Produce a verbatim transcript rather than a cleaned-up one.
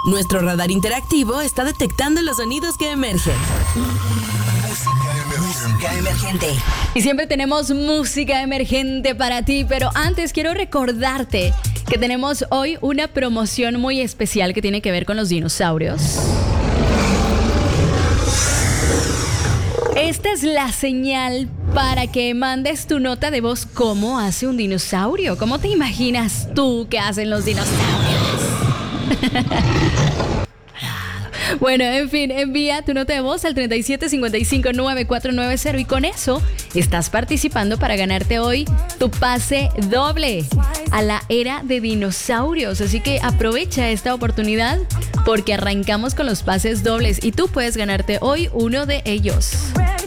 Nuestro radar interactivo está detectando los sonidos que emergen. Música emergente. Y siempre tenemos música emergente para ti, pero antes quiero recordarte que tenemos hoy una promoción muy especial que tiene que ver con los dinosaurios. Esta es la señal para que mandes tu nota de voz. ¿Cómo hace un dinosaurio? ¿Cómo te imaginas tú que hacen los dinosaurios? Bueno, en fin, envía tu nota de voz al treinta y siete cincuenta y cinco noventa y cuatro noventa y con eso estás participando para ganarte hoy tu pase doble a la era de dinosaurios. Así que aprovecha esta oportunidad porque arrancamos con los pases dobles y tú puedes ganarte hoy uno de ellos.